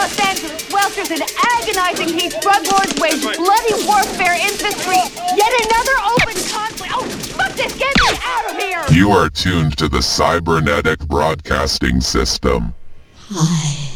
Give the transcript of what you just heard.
Los Angeles swelters in agonizing heat. Drug lords wage bloody warfare into the streets. Yet another open conflict. Oh, fuck this! Get me out of here! You are tuned to the cybernetic broadcasting system. Hi.